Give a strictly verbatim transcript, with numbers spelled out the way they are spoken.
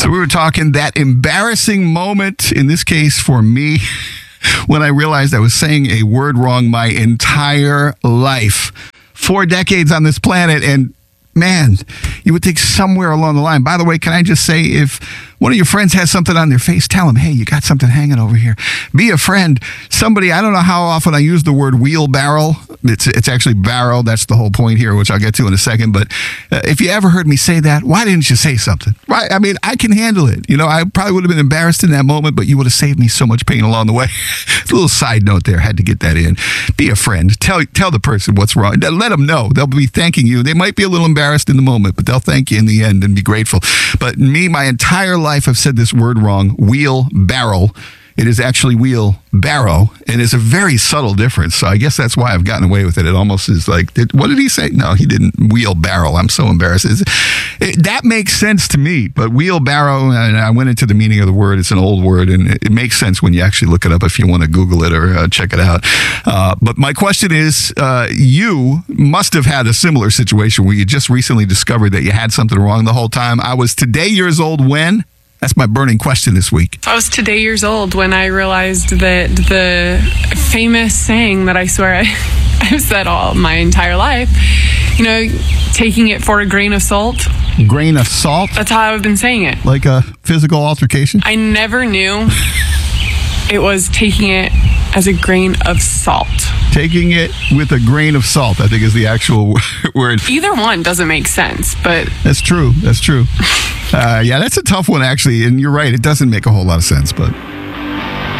So we were talking that embarrassing moment, in this case for me, when I realized I was saying a word wrong my entire life. Four decades on this planet, and man, you would think somewhere along the line. By the way, can I just say, if one of your friends has something on their face, tell them, hey, you got something hanging over here. Be a friend. Somebody, I don't know how often I use the word wheelbarrow. It's it's actually barrel. That's the whole point here, which I'll get to in a second. But uh, if you ever heard me say that, why didn't you say something? Right? I mean, I can handle it. You know, I probably would have been embarrassed in that moment, but you would have saved me so much pain along the way. A little side note there. Had to get that in. Be a friend. Tell tell the person what's wrong. Let them know. They'll be thanking you. They might be a little embarrassed in the moment, but they'll thank you in the end and be grateful. But me, my entire life, I've said this word wrong. Wheel barrel. It is actually wheel barrow, and it's a very subtle difference. So I guess that's why I've gotten away with it. It almost is like, did, what did he say? No, he didn't. Wheel barrel. I'm so embarrassed. It's, it, that makes sense to me, but wheel barrow, and I went into the meaning of the word. It's an old word, and it, it makes sense when you actually look it up if you want to Google it or uh, check it out. Uh, but my question is, uh, you must have had a similar situation where you just recently discovered that you had something wrong the whole time. I was today years old when? That's my burning question this week. I was today years old when I realized that the famous saying that I swear I, I've said all my entire life, you know, taking it for a grain of salt. Grain of salt? That's how I've been saying it. Like a physical altercation? I never knew it was taking it as a grain of salt. Taking it with a grain of salt, I think, is the actual word. Either one doesn't make sense, but... That's true. That's true. Uh, yeah, that's a tough one, actually. And you're right. It doesn't make a whole lot of sense, but...